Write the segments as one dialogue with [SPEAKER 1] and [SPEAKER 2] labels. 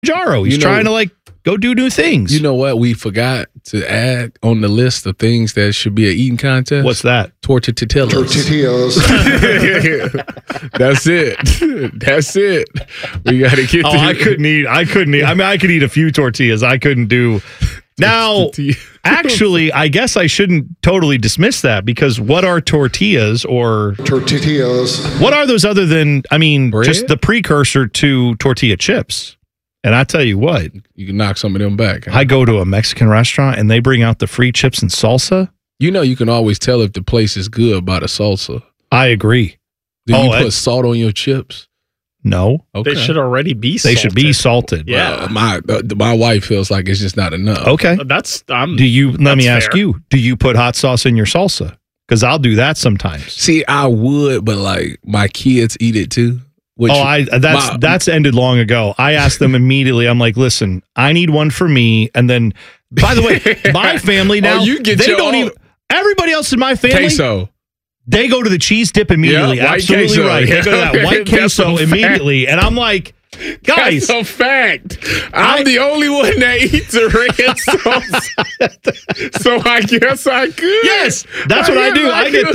[SPEAKER 1] Jaro. He's trying to go do new things.
[SPEAKER 2] You know what we forgot to add on the list of things that should be an eating contest?
[SPEAKER 1] What's that?
[SPEAKER 2] Tortillas. That's it. That's it. We got to get.
[SPEAKER 1] I couldn't eat. I mean, I could eat a few tortillas. I couldn't do. Now, actually, I guess I shouldn't totally dismiss that, because what are tortillas or
[SPEAKER 3] tortillas?
[SPEAKER 1] What are those other than,
[SPEAKER 2] bread?
[SPEAKER 1] Just the precursor to tortilla chips? And I tell you what,
[SPEAKER 2] you can knock some of them back. Huh?
[SPEAKER 1] I go to a Mexican restaurant and they bring out the free chips and salsa.
[SPEAKER 2] You can always tell if the place is good by the salsa.
[SPEAKER 1] I agree.
[SPEAKER 2] Do you put salt on your chips?
[SPEAKER 1] No.
[SPEAKER 4] Okay. They should already be salted.
[SPEAKER 1] They should be salted.
[SPEAKER 4] Yeah.
[SPEAKER 2] My wife feels like it's just not enough.
[SPEAKER 1] Okay. Let me ask
[SPEAKER 4] fair.
[SPEAKER 1] you, do you put hot sauce in your salsa? Because I'll do that sometimes.
[SPEAKER 2] See, I would, but my kids eat it too.
[SPEAKER 1] That's ended long ago. I asked them immediately. I'm like, listen, I need one for me. And then, by the way, my family now, everybody else in my family,
[SPEAKER 2] queso.
[SPEAKER 1] They go to the cheese dip immediately.
[SPEAKER 2] Yeah,
[SPEAKER 1] absolutely
[SPEAKER 2] queso.
[SPEAKER 1] Right. They go to that white queso immediately. And I'm like, guys.
[SPEAKER 2] That's a fact. I'm the only one that eats a red sauce. So I guess I could.
[SPEAKER 1] Yes, that's what I do.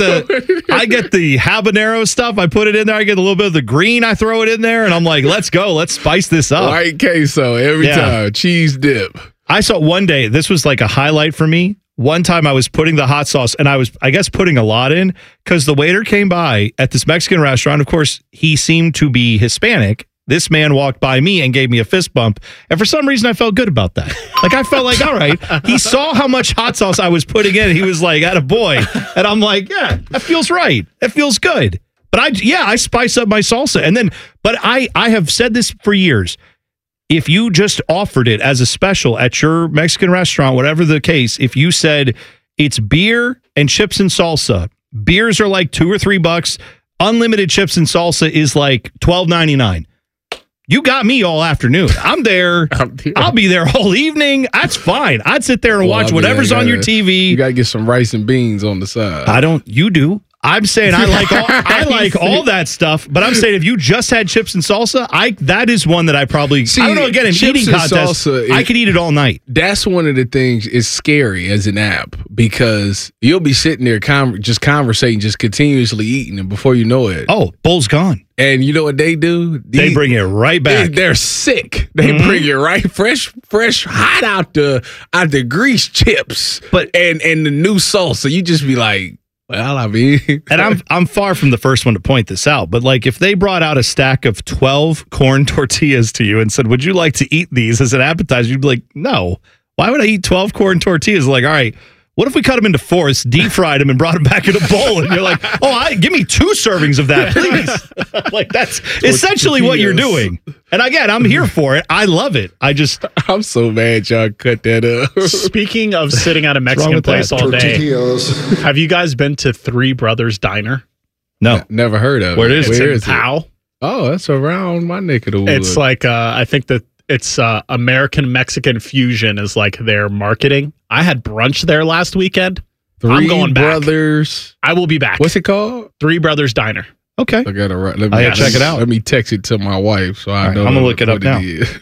[SPEAKER 1] I get the habanero stuff. I put it in there. I get a little bit of the green. I throw it in there. And I'm like, let's go. Let's spice this up.
[SPEAKER 2] White queso every time. Cheese dip.
[SPEAKER 1] I saw one day, this was like a highlight for me. One time I was putting the hot sauce, and I was, I guess, putting a lot in, because the waiter came by at this Mexican restaurant. Of course, he seemed to be Hispanic. This man walked by me and gave me a fist bump. And for some reason, I felt good about that. I felt like, all right. He saw how much hot sauce I was putting in. He was like, attaboy. And I'm like, yeah, that feels right. That feels good. But I spice up my salsa. But I have said this for years. If you just offered it as a special at your Mexican restaurant, whatever the case, if you said it's beer and chips and salsa, beers are like $2 or $3. Unlimited chips and salsa is like $12.99. You got me all afternoon. I'm there. I'll be there all evening. That's fine. I'd sit there and watch whatever's on your TV.
[SPEAKER 2] You got to get some rice and beans on the side.
[SPEAKER 1] You do. I'm saying I like all that stuff, but I'm saying if you just had chips and salsa, that is one that I probably, I don't know, again, an eating contest, salsa, I could eat it all night.
[SPEAKER 2] That's one of the things is scary as an app, because you'll be sitting there just conversating, just continuously eating, and before you know it,
[SPEAKER 1] bowl's gone.
[SPEAKER 2] And you know what they do?
[SPEAKER 1] They bring it right back.
[SPEAKER 2] They're sick. They bring it right fresh, hot out the grease chips, and the new salsa. You just be like, well,
[SPEAKER 1] and I'm far from the first one to point this out, but if they brought out a stack of 12 corn tortillas to you and said, would you like to eat these as an appetizer? You'd be like, no. Why would I eat 12 corn tortillas? All right, what if we cut them into fourths, deep fried them, and brought them back in a bowl? And you're like, give me 2 servings of that, please. That's essentially what you're doing. And again, I'm here for it. I love it.
[SPEAKER 2] I'm so mad y'all cut that up.
[SPEAKER 4] Speaking of sitting at a Mexican place all day, have you guys been to Three Brothers Diner?
[SPEAKER 1] No.
[SPEAKER 2] Never heard of it.
[SPEAKER 1] Where is it?
[SPEAKER 4] It's in Powell.
[SPEAKER 2] Oh, that's around my neck of the woods.
[SPEAKER 4] It's like, I think that it's American Mexican fusion is like their marketing. I had brunch there last weekend. I'm going back.
[SPEAKER 2] Brothers.
[SPEAKER 4] I will be back.
[SPEAKER 2] What's it called?
[SPEAKER 4] Three Brothers Diner.
[SPEAKER 1] Okay.
[SPEAKER 2] I gotta
[SPEAKER 1] check it out.
[SPEAKER 2] Let me text it to my wife so I know.
[SPEAKER 1] I'm gonna look it up now.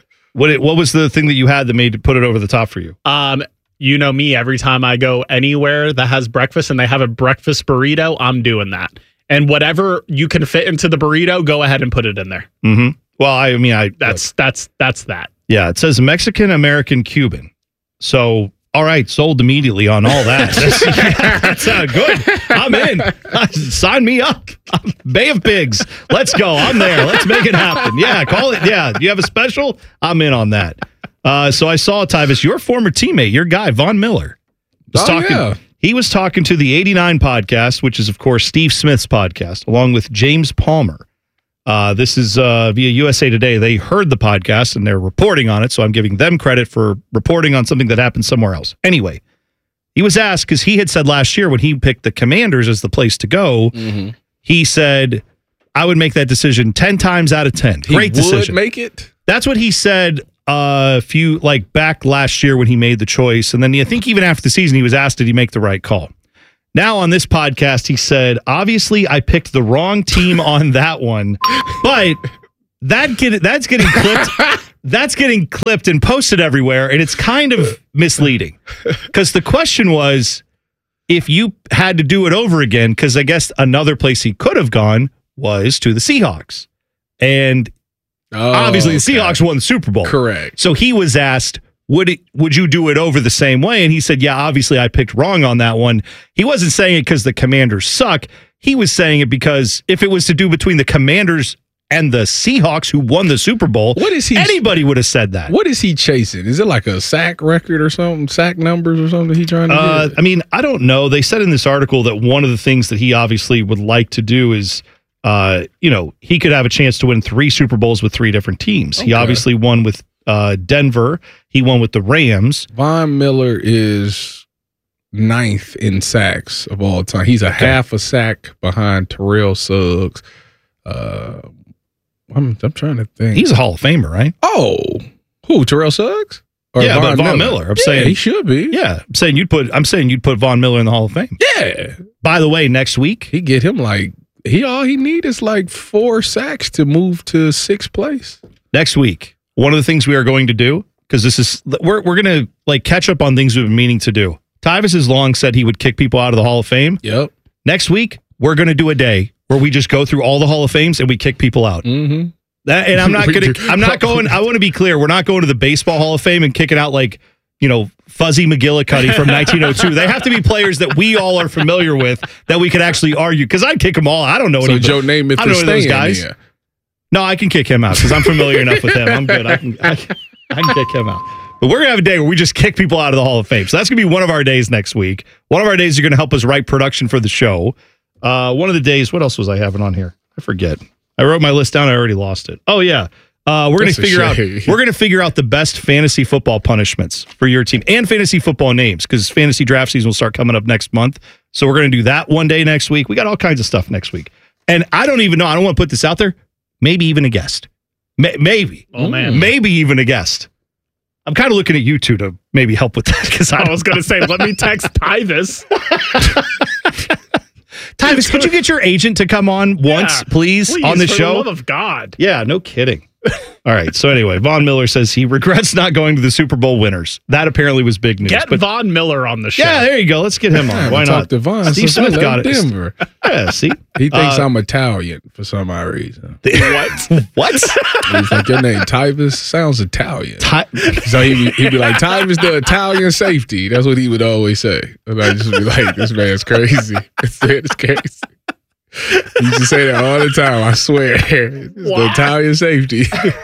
[SPEAKER 1] What was the thing that you had that made put it over the top for you?
[SPEAKER 4] You know me. Every time I go anywhere that has breakfast and they have a breakfast burrito, I'm doing that. And whatever you can fit into the burrito, go ahead and put it in there.
[SPEAKER 1] Mm-hmm. Well,
[SPEAKER 4] that's that.
[SPEAKER 1] Yeah, it says Mexican, American, Cuban. So, all right, sold immediately on all that. That's good. I'm in. Sign me up. Bay of Pigs. Let's go. I'm there. Let's make it happen. Yeah, call it. Yeah, you have a special? I'm in on that. So I saw, Tyvis, your former teammate, your guy, Von Miller, was talking. Yeah. He was talking to the 89 podcast, which is, of course, Steve Smith's podcast, along with James Palmer. This is via USA Today. They heard the podcast and they're reporting on it, so I'm giving them credit for reporting on something that happened somewhere else. Anyway, he was asked, because he had said last year when he picked the Commanders as the place to go, he said, I would make that decision 10 times out of 10. Great decision.
[SPEAKER 2] He would make it?
[SPEAKER 1] That's what he said back last year when he made the choice. And then I think even after the season, he was asked, did he make the right call? Now on this podcast, he said, obviously I picked the wrong team on that one, but that's getting clipped. that's getting clipped and posted everywhere, and it's kind of misleading. Because the question was, if you had to do it over again, because I guess another place he could have gone was to the Seahawks. And obviously the Seahawks won the Super Bowl.
[SPEAKER 2] Correct.
[SPEAKER 1] So he was asked, would you do it over the same way? And he said, yeah, obviously I picked wrong on that one. He wasn't saying it because the Commanders suck. He was saying it because if it was to do between the Commanders and the Seahawks, who won the Super Bowl, anybody would have said that.
[SPEAKER 2] What is he chasing? Is it like a sack record or something? Sack numbers or something he trying to get?
[SPEAKER 1] I mean, I don't know. They said in this article that one of the things that he obviously would like to do is, he could have a chance to win 3 Super Bowls with 3 different teams. Okay. He obviously won with Denver. He won with the Rams.
[SPEAKER 2] Von Miller is 9th in sacks of all time. He's a half a sack behind Terrell Suggs. I'm trying to think.
[SPEAKER 1] He's a Hall of Famer, right?
[SPEAKER 2] Oh, who? Terrell Suggs?
[SPEAKER 1] Or but Von Miller. I'm saying
[SPEAKER 2] he should be.
[SPEAKER 1] Yeah, I'm saying you'd put Von Miller in the Hall of Fame.
[SPEAKER 2] Yeah.
[SPEAKER 1] By the way, next week
[SPEAKER 2] he get him all he need is 4 sacks to move to 6th place.
[SPEAKER 1] Next week, one of the things we are going to do, because we're going to catch up on things we've been meaning to do. Tyvis has long said he would kick people out of the Hall of Fame.
[SPEAKER 2] Yep.
[SPEAKER 1] Next week, we're going to do a day where we just go through all the Hall of Fames and we kick people out.
[SPEAKER 2] Mm-hmm.
[SPEAKER 1] And I'm not going. I want to be clear. We're not going to the Baseball Hall of Fame and kicking out Fuzzy McGillicuddy from 1902. They have to be players that we all are familiar with that we could actually argue. Because I'd kick them all. I don't know any.
[SPEAKER 2] So Joe Namath, I don't know those guys. Here.
[SPEAKER 1] No, I can kick him out because I'm familiar enough with him. I'm good. I can kick him out. But we're going to have a day where we just kick people out of the Hall of Fame. So that's going to be one of our days next week. One of our days are going to help us write production for the show. One of the days, what else was I having on here? I forget. I wrote my list down. I already lost it. Oh, yeah. We're going to figure out the best fantasy football punishments for your team and fantasy football names because fantasy draft season will start coming up next month. So we're going to do that one day next week. We got all kinds of stuff next week. And I don't even know. I don't want to put this out there. Maybe even a guest. Maybe.
[SPEAKER 4] Oh, man.
[SPEAKER 1] Maybe even a guest. I'm kind of looking at you two to maybe help with that because
[SPEAKER 4] I was going to say, let me text Tyvis.
[SPEAKER 1] Tyvis, could you get your agent to come on once, please, on the show?
[SPEAKER 4] For the love of God.
[SPEAKER 1] Yeah, no kidding. All right. So anyway, Von Miller says he regrets not going to the Super Bowl winners. That apparently was big news.
[SPEAKER 4] Get Von Miller on the show.
[SPEAKER 1] Yeah, there you go. Let's get him on. Why not?
[SPEAKER 2] To Von.
[SPEAKER 1] Steve Smith got it.
[SPEAKER 2] Denver.
[SPEAKER 1] Yeah, see?
[SPEAKER 2] He thinks I'm Italian for some odd reason.
[SPEAKER 1] What?
[SPEAKER 2] He's like, your name Tyvis sounds Italian. So he'd be like, Tyvis the Italian safety. That's what he would always say. And I just be like, this man's crazy. It's crazy. He used to say that all the time, I swear. It's the Italian safety.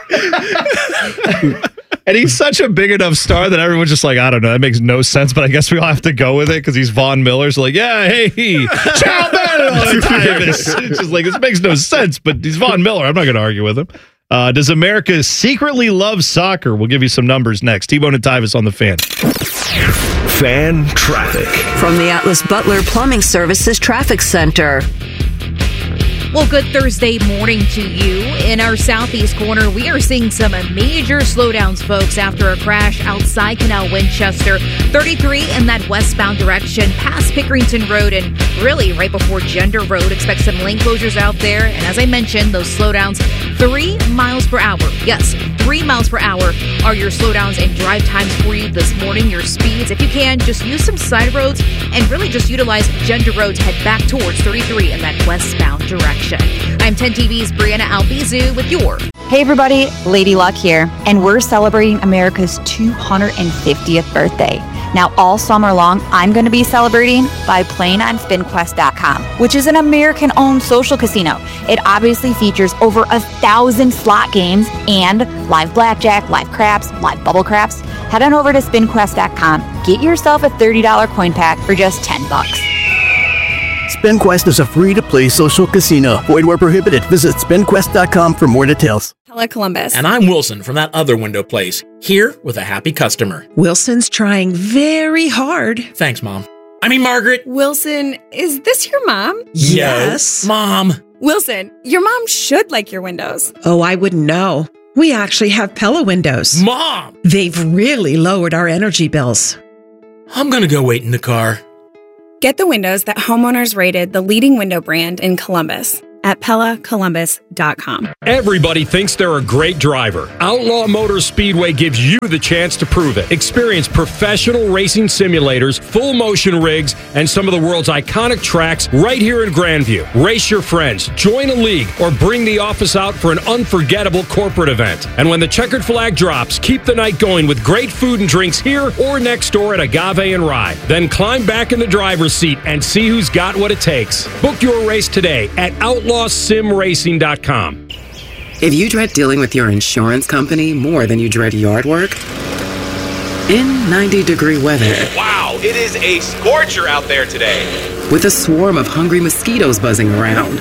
[SPEAKER 1] And he's such a big enough star that everyone's just like, I don't know, that makes no sense, but I guess we all have to go with it because he's Von Miller. So like, yeah, hey, ciao, it's just like, this makes no sense, but he's Von Miller. I'm not going to argue with him. Does America secretly love soccer? We'll give you some numbers next. T-Bone and Tyvis on the Fan.
[SPEAKER 3] Fan traffic.
[SPEAKER 5] From the Atlas Butler Plumbing Services Traffic Center.
[SPEAKER 6] Well, good Thursday morning to you. In our southeast corner, we are seeing some major slowdowns, folks, after a crash outside Canal Winchester. 33 in that westbound direction, past Pickerington Road, and really right before Gender Road. Expect some lane closures out there. And as I mentioned, those slowdowns, 3 miles per hour. Yes, 3 miles per hour are your slowdowns and drive times for you this morning. Your speeds, if you can, just use some side roads and really just utilize Gender Road to head back towards 33 in that westbound direction. I'm 10 TV's Brianna Albizu with your.
[SPEAKER 7] Hey everybody, Lady Luck here, and we're celebrating America's 250th birthday. Now all summer long, I'm going to be celebrating by playing on SpinQuest.com, which is an American-owned social casino. It obviously features over 1,000 slot games and live blackjack, live craps, live bubble craps. Head on over to SpinQuest.com, get yourself a $30 coin pack for just $10.
[SPEAKER 8] SpinQuest is a free-to-play social casino. Void where prohibited. Visit SpinQuest.com for more details.
[SPEAKER 9] Hello, Columbus.
[SPEAKER 10] And I'm Wilson from that other window place, here with a happy customer.
[SPEAKER 11] Wilson's trying very hard.
[SPEAKER 10] Thanks, Mom. I mean, Margaret.
[SPEAKER 9] Wilson, is this your mom?
[SPEAKER 11] Yes.
[SPEAKER 10] Mom.
[SPEAKER 9] Wilson, your mom should like your windows.
[SPEAKER 11] Oh, I wouldn't know. We actually have Pella windows.
[SPEAKER 10] Mom!
[SPEAKER 11] They've really lowered our energy bills.
[SPEAKER 10] I'm going to go wait in the car.
[SPEAKER 9] Get the windows that homeowners rated the leading window brand in Columbus. at PellaColumbus.com.
[SPEAKER 12] Everybody thinks they're a great driver. Outlaw Motors Speedway gives you the chance to prove it. Experience professional racing simulators, full motion rigs, and some of the world's iconic tracks right here in Grandview. Race your friends, join a league, or bring the office out for an unforgettable corporate event. And when the checkered flag drops, keep the night going with great food and drinks here or next door at Agave and Rye. Then climb back in the driver's seat and see who's got what it takes. Book your race today at outlawsimracing.com.
[SPEAKER 13] If you dread dealing with your insurance company more than you dread yard work, in 90-degree weather.
[SPEAKER 14] Wow, it is a scorcher out there today.
[SPEAKER 13] With a swarm of hungry mosquitoes buzzing around,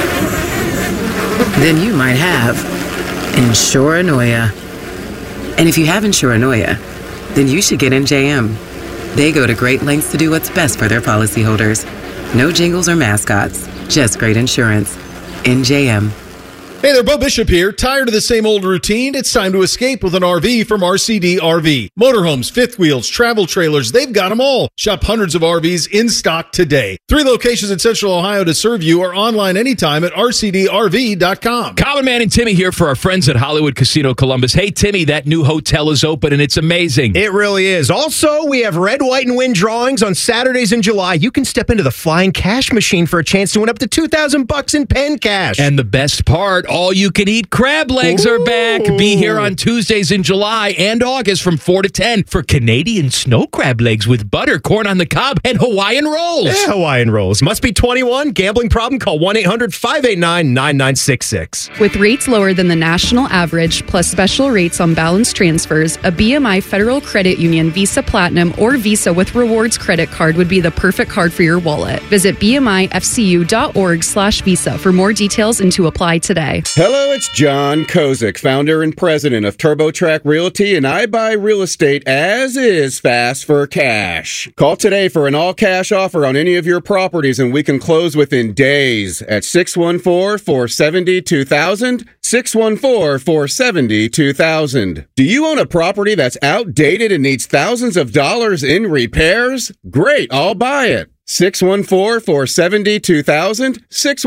[SPEAKER 13] then you might have Insuranoia. And if you have Insuranoia, then you should get NJM. They go to great lengths to do what's best for their policyholders. No jingles or mascots, just great insurance. NJM.
[SPEAKER 15] Hey there, Bo Bishop here. Tired of the same old routine? It's time to escape with an RV from RCD RV. Motorhomes, fifth wheels, travel trailers, they've got them all. Shop hundreds of RVs in stock today. 3 locations in Central Ohio to serve you, or online anytime at rcdrv.com.
[SPEAKER 16] Common Man and Timmy here for our friends at Hollywood Casino Columbus. Hey, Timmy, that new hotel is open and it's amazing.
[SPEAKER 17] It really is. Also, we have red, white, and win drawings on Saturdays in July. You can step into the flying cash machine for a chance to win up to $2,000 in pen cash.
[SPEAKER 16] And the best part, all-you-can-eat crab legs are back. Be here on Tuesdays in July and August from 4 to 10 for Canadian snow crab legs with butter, corn on the cob, and Hawaiian rolls.
[SPEAKER 17] Yeah, Hawaiian rolls. Must be 21. Gambling problem? Call 1-800-589-9966.
[SPEAKER 18] With rates lower than the national average, plus special rates on balance transfers, a BMI Federal Credit Union Visa Platinum or Visa with Rewards credit card would be the perfect card for your wallet. Visit bmifcu.org/visa for more details and to apply today.
[SPEAKER 19] Hello, it's John Kozik, founder and president of TurboTrack Realty, and I buy real estate as is fast for cash. Call today for an all-cash offer on any of your properties, and we can close within days at 614-470-2000, 614-470-2000. Do you own a property that's outdated and needs thousands of dollars in repairs? Great, I'll buy it. 614-470-2000,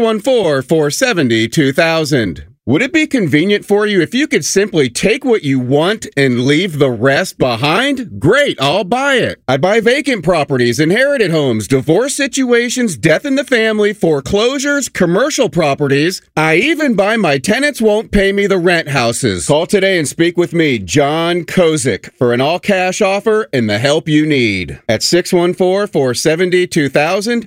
[SPEAKER 19] 614-470-2000. Would it be convenient for you if you could simply take what you want and leave the rest behind? Great, I'll buy it. I buy vacant properties, inherited homes, divorce situations, death in the family, foreclosures, commercial properties. I even buy my tenants won't pay me the rent houses. Call today and speak with me, John Kozik, for an all-cash offer and the help you need. At 614-470-2000,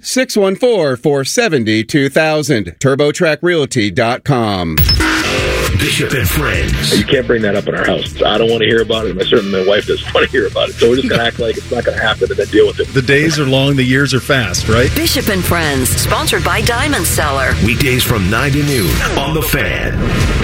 [SPEAKER 19] 614-470-2000, TurboTrackRealty.com.
[SPEAKER 3] Bishop and Friends.
[SPEAKER 20] You can't bring that up in our house. I don't want to hear about it, and certainly my wife doesn't want to hear about it. So we're just going to act like it's not going to happen and then deal with it.
[SPEAKER 15] The days are long, the years are fast, right?
[SPEAKER 5] Bishop and Friends, sponsored by Diamond Seller.
[SPEAKER 3] Weekdays from 9 to noon on The Fan.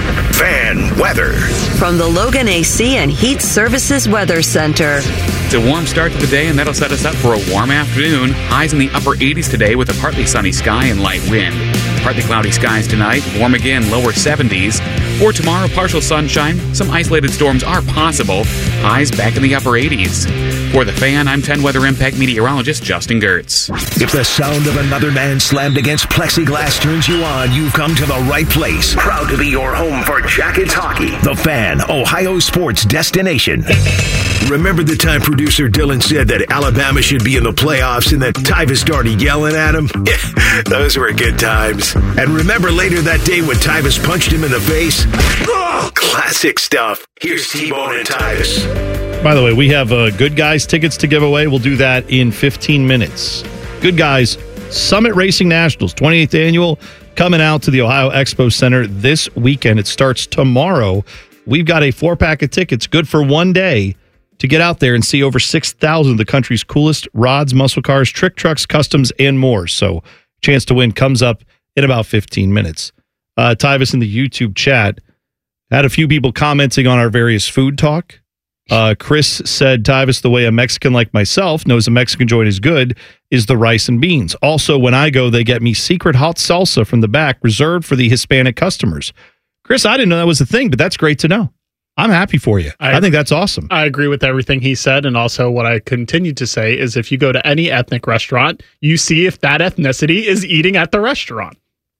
[SPEAKER 3] Fan weather.
[SPEAKER 5] From the Logan AC and Heat Services Weather Center.
[SPEAKER 21] It's a warm start to the day, and that'll set us up for a warm afternoon. Highs in the upper 80s today with a partly sunny sky and light wind. Partly cloudy skies tonight, warm again, lower 70s. For tomorrow, partial sunshine. Some isolated storms are possible. Highs back in the upper 80s. For The Fan, I'm 10 Weather Impact meteorologist Justin Gertz.
[SPEAKER 3] If the sound of another man slammed against plexiglass turns you on, you've come to the right place. Proud to be your home for Jackets hockey. The Fan, Ohio sports destination. Remember the time producer Dylan said that Alabama should be in the playoffs and that Tyvus started yelling at him? Those were good times. And remember later that day when Tyvus punched him in the face? Oh, classic stuff. Here's T-Bone and Tyvus.
[SPEAKER 1] By the way, we have Good Guys tickets to give away. We'll do that in 15 minutes. Good Guys, Summit Racing Nationals, 28th annual, coming out to the Ohio Expo Center this weekend. It starts tomorrow. We've got a 4-pack of tickets, good for one day, to get out there and see over 6,000 of the country's coolest rods, muscle cars, trick trucks, customs, and more. So, chance to win comes up in about 15 minutes. Tyvus in the YouTube chat had a few people commenting on our various food talk. Chris said, Tyvus, the way a Mexican like myself knows a Mexican joint is good is the rice and beans. Also, when I go, they get me secret hot salsa from the back reserved for the Hispanic customers. Chris, I didn't know that was a thing, but that's great to know. I'm happy for you. I think that's awesome.
[SPEAKER 4] I agree with everything he said. And also what I continue to say is if you go to any ethnic restaurant, you see if that ethnicity is eating at the restaurant.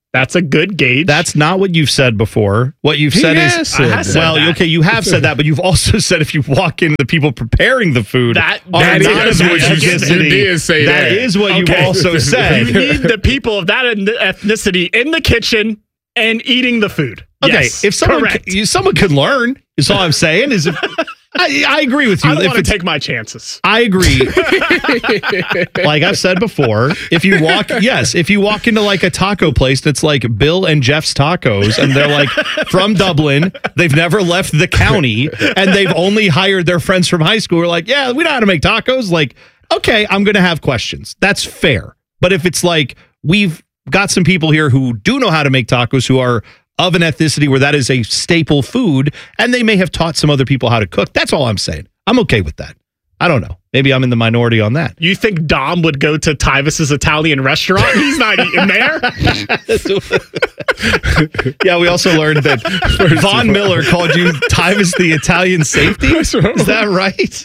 [SPEAKER 4] That's a good gauge.
[SPEAKER 1] That's not what you've said before. What you've said is, okay, you have said that, but you've also said if you walk into the people preparing the food,
[SPEAKER 2] that is what you did say.
[SPEAKER 1] That is what you've also said.
[SPEAKER 4] You need the people of that ethnicity in the kitchen and eating the food.
[SPEAKER 1] Okay,
[SPEAKER 4] yes,
[SPEAKER 1] if someone can learn, is all I'm saying. Is if I agree with you.
[SPEAKER 4] I don't want to take my chances.
[SPEAKER 1] I agree. Like I've said before, if you walk into like a taco place that's like Bill and Jeff's Tacos, and they're like from Dublin, they've never left the county, and they've only hired their friends from high school. We're like, yeah, we know how to make tacos. Like, okay, I'm going to have questions. That's fair. But if it's like we've got some people here who do know how to make tacos, who are of an ethnicity where that is a staple food, and they may have taught some other people how to cook. That's all I'm saying. I'm okay with that. I don't know. Maybe I'm in the minority on that.
[SPEAKER 4] You think Dom would go to Tyvis's Italian restaurant? He's not eating there.
[SPEAKER 1] Yeah, we also learned that Von Miller called you Tyvis the Italian safety. Is that right?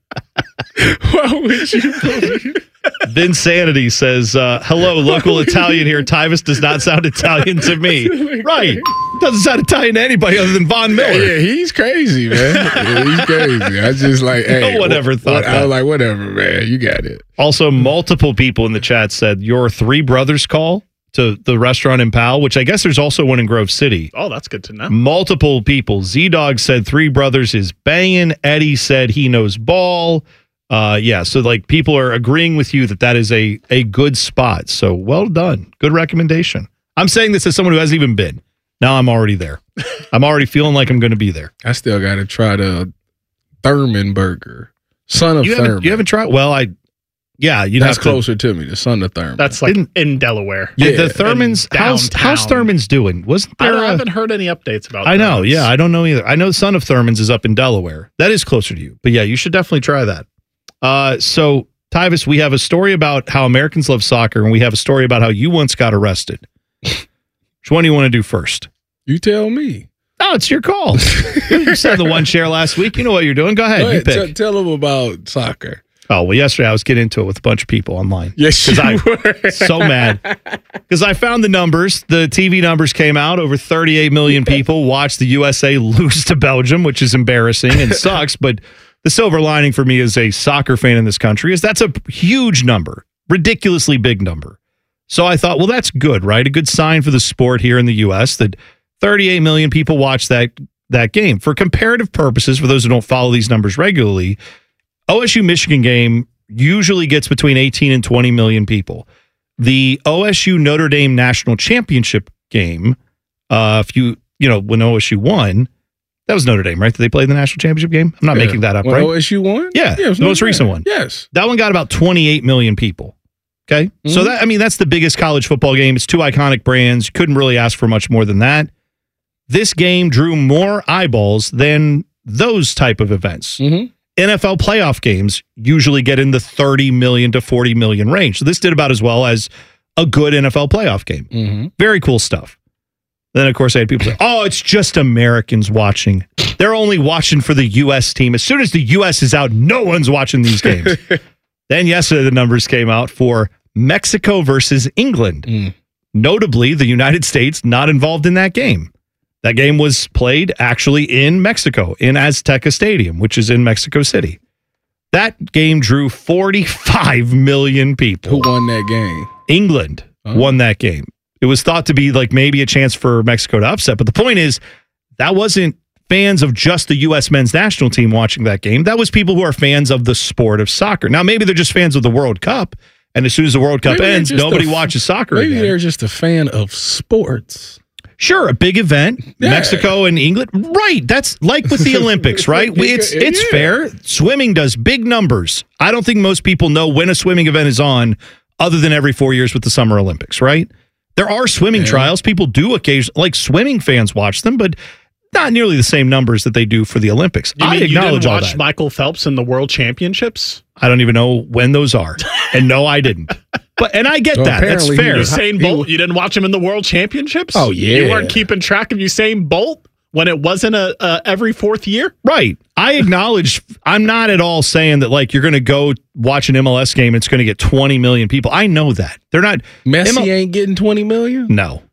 [SPEAKER 2] Why would you believe?
[SPEAKER 1] Vinsanity says, hello, local Italian here. Tyvis does not sound Italian to me. Right. Doesn't sound Italian to anybody other than Von Miller.
[SPEAKER 2] Yeah, he's crazy, man. Yeah, he's crazy. I just like, hey.
[SPEAKER 1] No one ever thought that.
[SPEAKER 2] I was like, whatever, man. You got it.
[SPEAKER 1] Also, multiple people in the chat said your Three Brothers call to the restaurant in Powell, which I guess there's also one in Grove City.
[SPEAKER 4] Oh, that's good to know.
[SPEAKER 1] Multiple people. Z-Dog said Three Brothers is banging. Eddie said he knows ball. So like people are agreeing with you that is a good spot. So well done. Good recommendation. I'm saying this as someone who hasn't even been. Now I'm already there. I'm already feeling like I'm going to be there.
[SPEAKER 2] I still got to try the Thurman burger. Son of Thurman.
[SPEAKER 1] You haven't tried? Well, that's
[SPEAKER 2] closer to me. The Son of Thurman.
[SPEAKER 4] That's like in Delaware.
[SPEAKER 1] Yeah, the Thurman's. How's Thurman's doing? Wasn't there?
[SPEAKER 4] I haven't heard any updates about.
[SPEAKER 1] I know. Yeah, I don't know either. I know Son of Thurman's is up in Delaware. That is closer to you. But yeah, you should definitely try that. So Tyvis, we have a story about how Americans love soccer, and we have a story about how you once got arrested. Which one do you want to do first?
[SPEAKER 2] You tell me.
[SPEAKER 1] Oh, it's your call. You said the one share last week. You know what you're doing. Go ahead. You pick.
[SPEAKER 2] Tell them about soccer.
[SPEAKER 1] Oh, well, yesterday I was getting into it with a bunch of people online.
[SPEAKER 2] Yes,
[SPEAKER 1] I was so mad. Because I found the numbers. The TV numbers came out. Over 38 million people watched the USA lose to Belgium, which is embarrassing and sucks. But the silver lining for me as a soccer fan in this country is that's a huge number, ridiculously big number. So I thought, well, that's good, right? A good sign for the sport here in the U.S. that 38 million people watched that game. For comparative purposes, for those who don't follow these numbers regularly, OSU-Michigan game usually gets between 18 and 20 million people. The OSU-Notre Dame National Championship game, when OSU won, that was Notre Dame, right? Did they play the national championship game? I'm not making that up, right?
[SPEAKER 2] OSU won?
[SPEAKER 1] Yeah, the most recent one.
[SPEAKER 2] Yes.
[SPEAKER 1] That one got about 28 million people. Okay? Mm-hmm. So that's the biggest college football game. It's two iconic brands. You couldn't really ask for much more than that. This game drew more eyeballs than those type of events.
[SPEAKER 2] Mm-hmm.
[SPEAKER 1] NFL playoff games usually get in the 30 million to 40 million range. So this did about as well as a good NFL playoff game.
[SPEAKER 2] Mm-hmm.
[SPEAKER 1] Very cool stuff. Then, of course, I had people say, oh, it's just Americans watching. They're only watching for the U.S. team. As soon as the U.S. is out, no one's watching these games. Then yesterday, the numbers came out for Mexico versus England. Notably, the United States not involved in that game. That game was played actually in Mexico, in Azteca Stadium, which is in Mexico City. That game drew 45 million people.
[SPEAKER 2] Who won that game?
[SPEAKER 1] England won that game. It was thought to be like maybe a chance for Mexico to upset. But the point is, that wasn't fans of just the U.S. men's national team watching that game. That was people who are fans of the sport of soccer. Now, maybe they're just fans of the World Cup. And as soon as the World Cup ends, nobody watches soccer
[SPEAKER 2] maybe
[SPEAKER 1] again.
[SPEAKER 2] They're just a fan of sports.
[SPEAKER 1] Sure, a big event, yeah. Mexico and England. Right, that's like with the Olympics, right? It's fair. Swimming does big numbers. I don't think most people know when a swimming event is on other than every 4 years with the Summer Olympics, right? There are swimming trials. People do occasionally, like swimming fans watch them, but not nearly the same numbers that they do for the Olympics.
[SPEAKER 4] I
[SPEAKER 1] acknowledge
[SPEAKER 4] you didn't
[SPEAKER 1] all
[SPEAKER 4] watch
[SPEAKER 1] that.
[SPEAKER 4] Michael Phelps in the World Championships?
[SPEAKER 1] I don't even know when those are. And no, I didn't. And I get that. That's fair.
[SPEAKER 4] Usain Bolt, you didn't watch him in the World Championships?
[SPEAKER 2] Oh, yeah.
[SPEAKER 4] You weren't keeping track of Usain Bolt when it wasn't a every fourth year?
[SPEAKER 1] Right. I acknowledge, I'm not at all saying that like you're going to go watch an MLS game and it's going to get 20 million people. I know that. They're not.
[SPEAKER 2] Messi ain't getting 20 million?
[SPEAKER 1] No.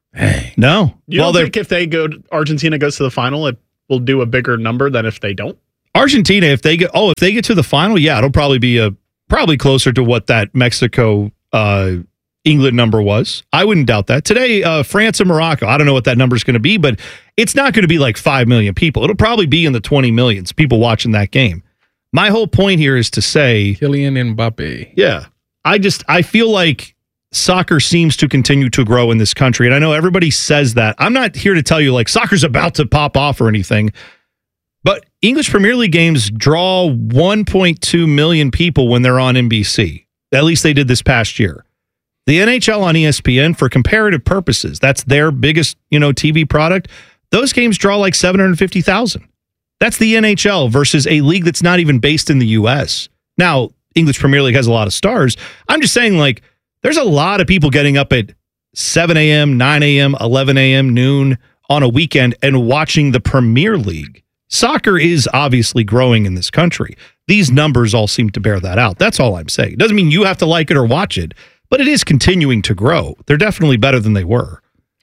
[SPEAKER 1] No.
[SPEAKER 4] You don't think if Argentina goes to the final, it will do a bigger number than if they don't?
[SPEAKER 1] Argentina, if they get to the final, yeah, it'll probably be probably closer to what that Mexico England number was. I wouldn't doubt that. Today, France and Morocco, I don't know what that number is going to be, but it's not going to be like 5 million people. It'll probably be in the 20 millions people watching that game. My whole point here is to say
[SPEAKER 2] Kylian Mbappe.
[SPEAKER 1] Yeah. I feel like soccer seems to continue to grow in this country. And I know everybody says that. I'm not here to tell you like soccer's about to pop off or anything. But English Premier League games draw 1.2 million people when they're on NBC. At least they did this past year. The NHL on ESPN, for comparative purposes, that's their biggest, TV product. Those games draw like 750,000. That's the NHL versus a league that's not even based in the U.S. Now, English Premier League has a lot of stars. I'm just saying, like, there's a lot of people getting up at 7 a.m., 9 a.m., 11 a.m., noon on a weekend and watching the Premier League. Soccer is obviously growing in this country. These numbers all seem to bear that out. That's all I'm saying. It doesn't mean you have to like it or watch it, but it is continuing to grow. They're definitely better than they were.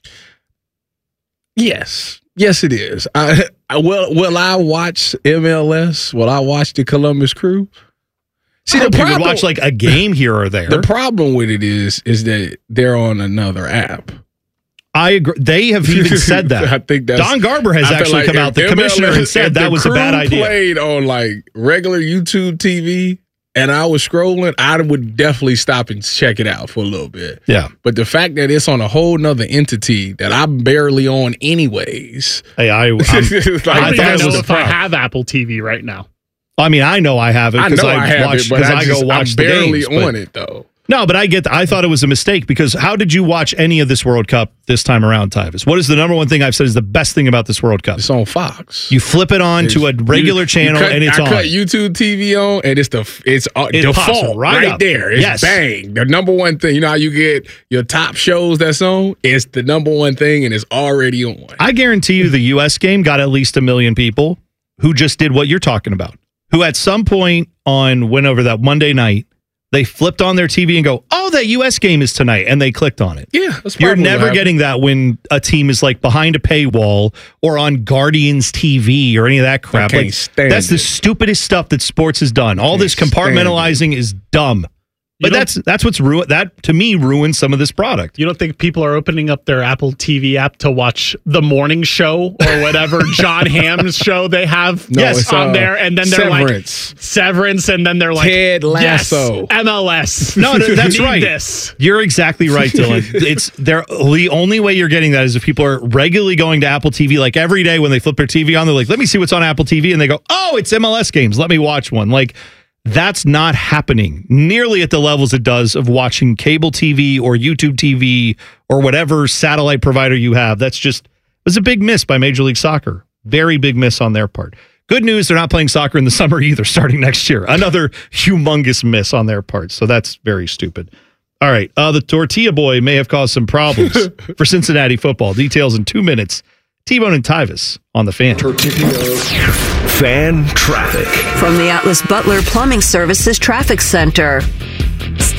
[SPEAKER 2] Yes, it is. Will I watch MLS? Will I watch the Columbus Crew?
[SPEAKER 1] See, the problem, you would watch like a game here or there.
[SPEAKER 2] The problem with it is that they're on another app.
[SPEAKER 1] I agree. They have even said that.
[SPEAKER 2] I think
[SPEAKER 1] Don Garber has actually come out, the commissioner, and said that was a bad idea.
[SPEAKER 2] If played on like regular YouTube TV and I was scrolling, I would definitely stop and check it out for a little bit.
[SPEAKER 1] Yeah.
[SPEAKER 2] But the fact that it's on a whole nother entity that I'm barely on anyways.
[SPEAKER 1] Hey, I
[SPEAKER 4] don't even know if I have Apple TV right now.
[SPEAKER 1] I mean, I know I have it because I go watch the games.
[SPEAKER 2] I'm barely on it though.
[SPEAKER 1] No, but I get that. I thought it was a mistake because how did you watch any of this World Cup this time around, Tyvis? What is the number one thing I've said is the best thing about this World Cup?
[SPEAKER 2] It's on Fox.
[SPEAKER 1] You flip it on to a regular channel and it's on.
[SPEAKER 2] I cut YouTube TV on and it's default right there. It's bang. The number one thing. You know how you get your top shows that's on? It's the number one thing and it's already on.
[SPEAKER 1] I guarantee you the U.S. game got at least 1 million people who just did what you're talking about. Who at some point went over that Monday night, they flipped on their TV and go, oh, that U.S. game is tonight. And they clicked on it.
[SPEAKER 2] Yeah.
[SPEAKER 1] You're never getting that when a team is like behind a paywall or on Guardians TV or any of that crap.
[SPEAKER 2] I can't stand
[SPEAKER 1] that's the stupidest stuff that sports has done. All this compartmentalizing is dumb. But that's what's ruined. That to me ruins some of this product.
[SPEAKER 4] You don't think people are opening up their Apple TV app to watch the morning show or whatever John Hamm's show they have on there, and then they're
[SPEAKER 2] Severance.
[SPEAKER 4] like Severance, and then they're like
[SPEAKER 2] Ted Lasso,
[SPEAKER 4] MLS.
[SPEAKER 1] No, that's right. You're exactly right, Dylan. The only way you're getting that is if people are regularly going to Apple TV, like every day when they flip their TV on, they're like, "Let me see what's on Apple TV," and they go, "Oh, it's MLS games. Let me watch one." Like. That's not happening nearly at the levels it does of watching cable TV or YouTube TV or whatever satellite provider you have. It was a big miss by Major League Soccer. Very big miss on their part. Good news, they're not playing soccer in the summer either, starting next year. Another humongous miss on their part. So that's very stupid. All right. The Tortilla Boy may have caused some problems for Cincinnati football. Details in 2 minutes. T-Bone and Tyvis on the Fan.
[SPEAKER 3] Fan traffic.
[SPEAKER 5] From the Atlas Butler Plumbing Services Traffic Center.